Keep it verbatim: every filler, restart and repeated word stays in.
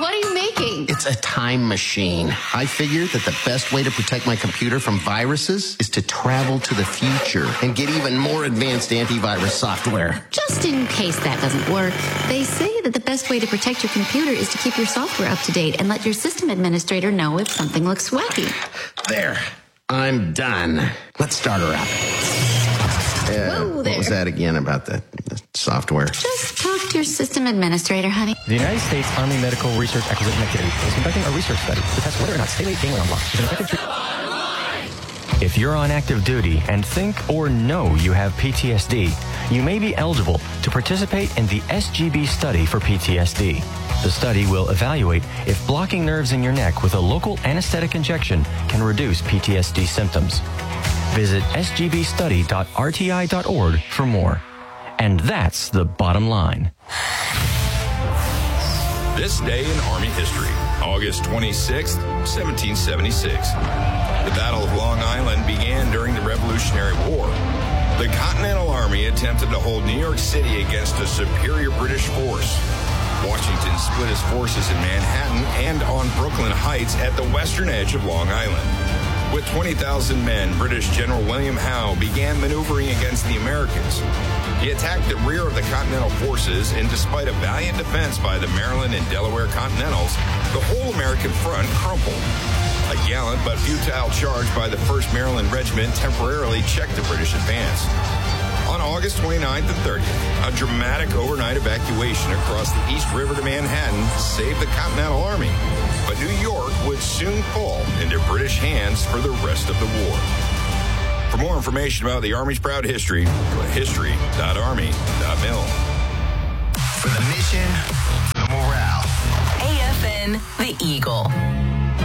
What are you making? It's a time machine. I figured that the best way to protect my computer from viruses is to travel to the future and get even more advanced antivirus software. Just in case that doesn't work, they say that the best way to protect your computer is to keep your software up to date and let your system administrator know if something looks wacky. There. I'm done. Let's start her up. Uh, Whoa there. What was that again about the, the software? Just talk to your system administrator, honey. The United States Army Medical Research Acquisition Activity is conducting a research study to test whether or not stay late ganglia block is an effective treatment. If you're on active duty and think or know you have P T S D, you may be eligible to participate in the S G B study for P T S D. The study will evaluate if blocking nerves in your neck with a local anesthetic injection can reduce P T S D symptoms. Visit s g b study dot r t i dot org for more. And that's the bottom line. This day in Army history, August twenty-sixth, seventeen seventy-six. The Battle of Long Island began during the Revolutionary War. The Continental Army attempted to hold New York City against a superior British force. Washington split his forces in Manhattan and on Brooklyn Heights at the western edge of Long Island. With twenty thousand men, British General William Howe began maneuvering against the Americans. He attacked the rear of the Continental forces, and despite a valiant defense by the Maryland and Delaware Continentals, the whole American front crumpled. A gallant but futile charge by the first Maryland Regiment temporarily checked the British advance. On August twenty-ninth and thirtieth, a dramatic overnight evacuation across the East River to Manhattan saved the Continental Army. But New York would soon fall into British hands for the rest of the war. For more information about the Army's proud history, go to history dot army dot mil. For the mission, the morale. A F N, The Eagle.